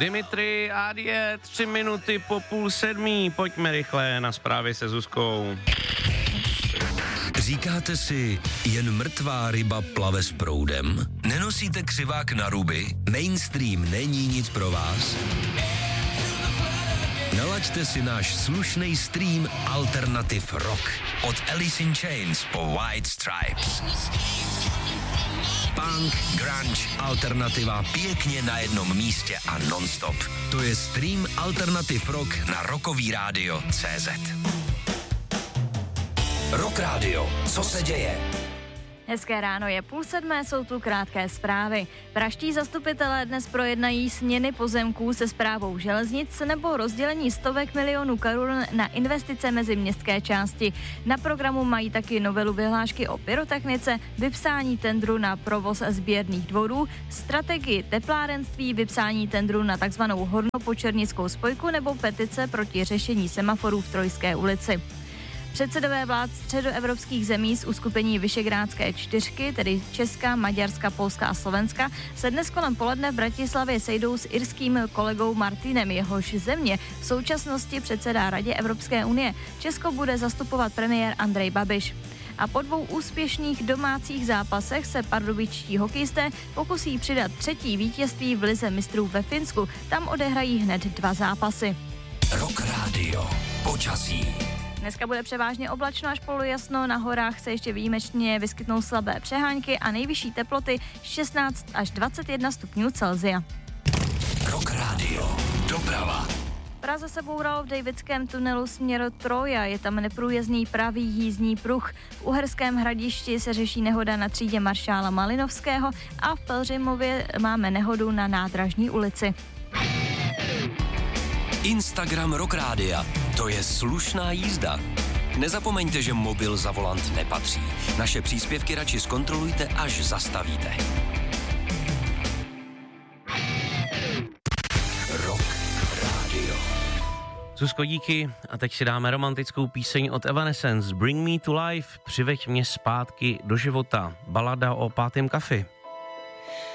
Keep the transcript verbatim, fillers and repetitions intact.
Dimitri, Adie, tři minuty po půl sedmí, pojďme rychle na zprávy se Zuzkou. Říkáte si, jen mrtvá ryba plave s proudem? Nenosíte křivák na ruby? Mainstream není nic pro vás? Nalaďte si náš slušný stream Alternative Rock. Od Alice in Chains po White Stripes. Punk, grunge, alternativa pěkně na jednom místě a non-stop. To je stream Alternative Rock na Rockový rádio tečka cé zet. Rock Radio, co se děje? Hezké ráno, je půl sedmé, jsou tu krátké zprávy. Praští zastupitelé dnes projednají směny pozemků se správou železnic nebo rozdělení stovek milionů korun na investice mezi městské části. Na programu mají taky novelu vyhlášky o pyrotechnice, vypsání tendru na provoz sběrných dvorů, strategii teplárenství, vypsání tendru na takzvanou hornopočernickou spojku nebo petice proti řešení semaforů v Trojské ulici. Předsedové vlád středoevropských zemí z uskupení Visegrádské čtyřky, tedy Česka, Maďarska, Polska a Slovenska, se dnes kolem poledne v Bratislavě sejdou s irským kolegou Martinem, jehož země v současnosti předsedá Radě Evropské unie. Česko bude zastupovat premiér Andrej Babiš. A po dvou úspěšných domácích zápasech se pardubičtí hokejisté pokusí přidat třetí vítězství v lize mistrů ve Finsku. Tam odehrají hned dva zápasy. Rock Radio, počasí. Dneska bude převážně oblačno až polojasno, na horách se ještě výjimečně vyskytnou slabé přehánky a nejvyšší teploty šestnáct až dvacet jedna stupňů Celsia. Rock Radio, doprava. V Praze se boural v Davidském tunelu směr Troja, je tam neprůjezdný pravý jízdní pruh. V Uherském Hradišti se řeší nehoda na třídě maršála Malinovského a v Pelřimově máme nehodu na Nádražní ulici. Instagram Rock Rádia, to je slušná jízda. Nezapomeňte, že mobil za volant nepatří. Naše příspěvky radši zkontrolujte, až zastavíte. Rock Radio. Zuzko, díky. A teď si dáme romantickou píseň od Evanescence. Bring me to life, přiveď mě zpátky do života. Balada o pátém kafi.